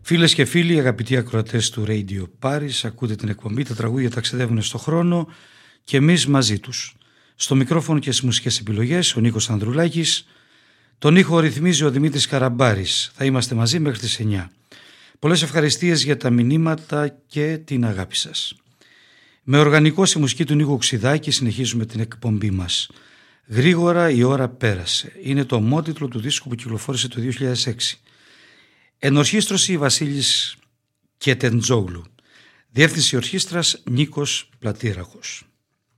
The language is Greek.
Φίλες και φίλοι, αγαπητοί ακροατές του Radio Paris, ακούτε την εκπομπή «Τα τραγούδια ταξιδεύουν στο χρόνο» και εμείς μαζί τους. Στο μικρόφωνο και στις μουσικές επιλογές ο Νίκος Ανδρουλάκης, τον ήχο ρυθμίζει ο Δημήτρης Καραμπάρης. Θα είμαστε μαζί μέχρι τις 9. Πολλές ευχαριστίες για τα μηνύματα και την αγάπη σας. Με οργανικό στη μουσική του Νίκο Ξιδάκη συνεχίζουμε την εκπομπή μας. Γρήγορα η ώρα πέρασε. Είναι το ομότιτλο του δίσκου που κυκλοφόρησε το 2006. Ενορχήστρωση Βασίλης Κετεντζόγλου. Διεύθυνση ορχήστρας Νίκος Πλατήραχος.